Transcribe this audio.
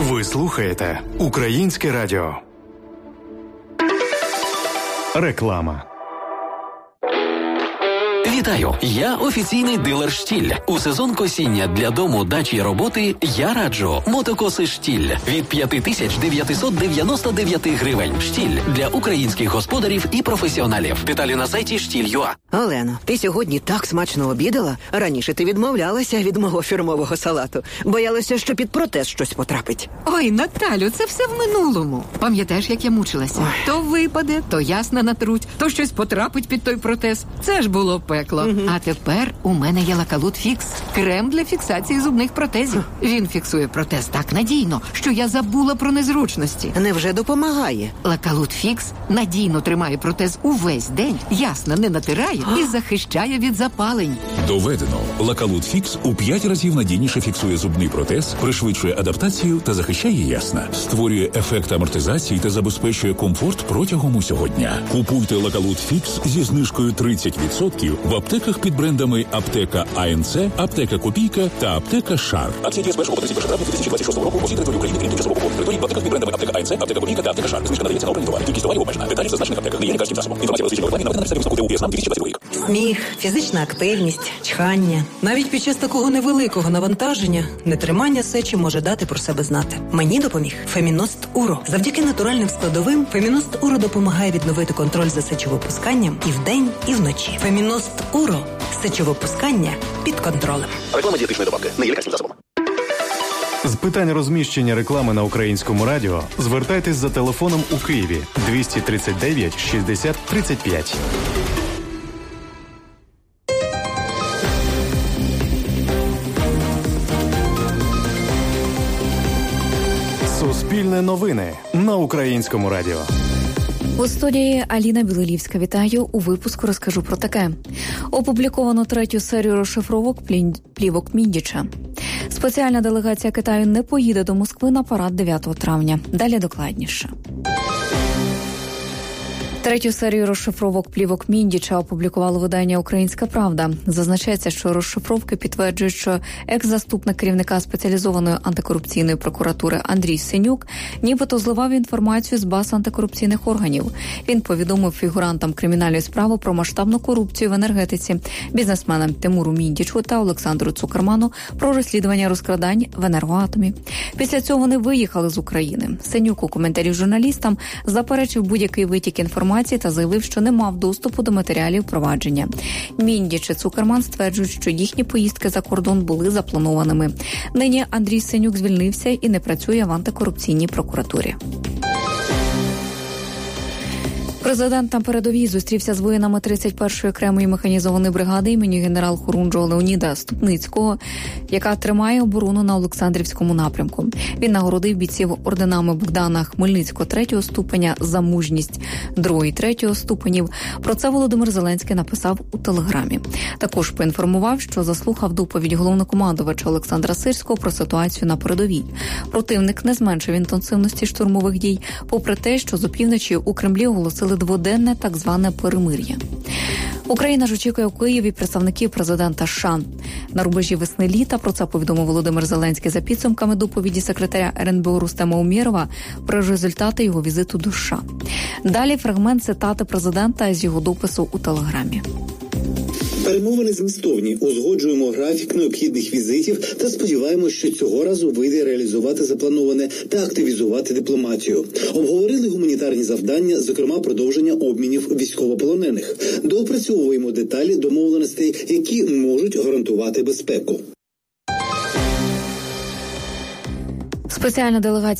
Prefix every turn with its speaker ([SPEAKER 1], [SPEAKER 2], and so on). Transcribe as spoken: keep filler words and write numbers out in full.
[SPEAKER 1] Ви слухаєте Українське радіо. Реклама.
[SPEAKER 2] Вітаю! Я офіційний дилер «Штіль». У сезон косіння для дому, дачі й роботи я раджу мотокоси «Штіль» від п'ять тисяч дев'ятсот дев'яносто дев'ять гривень. «Штіль» для українських господарів і професіоналів. Деталі на сайті штіль крапка ю а.
[SPEAKER 3] Олено, ти сьогодні так смачно обідала. Раніше ти відмовлялася від мого фірмового салату. Боялася, що під протез щось потрапить.
[SPEAKER 4] Ой, Наталю, це все в минулому. Пам'ятаєш, як я мучилася? Ой. То випаде, то ясно натруть, то щось потрапить під той протез. Це ж було пекло. Угу. А тепер у мене є Лакалут Фікс. Крем для фіксації зубних протезів. Він фіксує протез так надійно, що я забула про незручності.
[SPEAKER 3] Невже допомагає?
[SPEAKER 4] Лакалут Фікс надійно тримає протез увесь день, ясно не натирає і захищає від запалень.
[SPEAKER 5] Доведено. Лакалут Фікс у п'ять разів надійніше фіксує зубний протез, пришвидшує адаптацію та захищає ясна. Створює ефект амортизації та забезпечує комфорт протягом усього дня. Купуйте Лакалут Фікс зі знижкою тридцять відсотків в аптеках під брендами Аптека АНЦ, Аптека Копійка та Аптека Шар. Акція діє з першого по тридцять перше травня дві тисячі двадцять шостого року по всій території України, крім тимчасового окупованих територій, в аптеках під брендами Аптека АНЦ, Аптека Копійка та Аптека Шар. Знижка надається на обрані товари. Кількість товарів обмежена. Деталі в зазначених аптеках. Не є лікарським засобом. Інформація про реклами наведена на підставі висновку ТУ ПСНАМ дві тисячі двадцятий рік.
[SPEAKER 6] Сміх, фізична активність, чхання. Навіть під час такого невеликого навантаження нетримання сечі може дати про себе знати. Мені допоміг Феміност Уро. Завдяки натуральним складовим Феміност Уро допомагає відновити контроль за сечовипусканням і вдень, і вночі. Феміност Уро. Сечовипускання під контролем.
[SPEAKER 2] Реклама дієтичної добавки. Не є лікарським засобом.
[SPEAKER 1] З питань розміщення реклами на Українському радіо звертайтесь за телефоном у Києві двісті тридцять дев'ять шістдесят тридцять п'ять. Суспільне новини на Українському радіо.
[SPEAKER 7] У студії Аліна Білолівська. Вітаю. У випуску розкажу про таке. Опубліковано третю серію розшифровок плівок Міндіча. Спеціальна делегація Китаю не поїде до Москви на парад дев'ятого травня. Далі докладніше. Третю серію розшифровок плівок Міндіча опублікувало видання «Українська правда». Зазначається, що розшифровки підтверджують, що екс-заступник керівника спеціалізованої антикорупційної прокуратури Андрій Сенюк нібито зливав інформацію з баз антикорупційних органів. Він повідомив фігурантам кримінальної справи про масштабну корупцію в енергетиці, бізнесменам Тимуру Міндічу та Олександру Цукерману про розслідування розкрадань в енергоатомі. Після цього вони виїхали з України. Сенюк у коментарі журналістам заперечив будь-який витік інформації та заявив, що не мав доступу до матеріалів провадження. Міндіч і Цукерман стверджують, що їхні поїздки за кордон були запланованими. Нині Андрій Сенюк звільнився і не працює в антикорупційній прокуратурі. Президент на передовій зустрівся з воїнами тридцять першої окремої механізованої бригади імені генерал-хорунжого Леоніда Ступницького, яка тримає оборону на Олександрівському напрямку. Він нагородив бійців орденами Богдана Хмельницького третього ступеня за мужність, другого і третього ступенів. Про це Володимир Зеленський написав у телеграмі. Також поінформував, що заслухав доповідь головнокомандувача Олександра Сирського про ситуацію на передовій. Противник не зменшив інтенсивності штурмових дій, попри те, що з опівночі у Кремлі оголосили дводенне так зване перемир'я. Україна ж очікує у Києві представників президента США. На рубежі весни-літа про це повідомив Володимир Зеленський за підсумками доповіді секретаря ер ен бе о Рустема Умєрова про результати його візиту до США. Далі фрагмент цитати президента з його допису у телеграмі.
[SPEAKER 8] Перемовини змістовні, узгоджуємо графік необхідних візитів та сподіваємося, що цього разу вийде реалізувати заплановане та активізувати дипломатію. Обговорили гуманітарні завдання, зокрема продовження обмінів військовополонених. Доопрацьовуємо деталі домовленостей, які можуть гарантувати безпеку.
[SPEAKER 7] Спеціальна делегація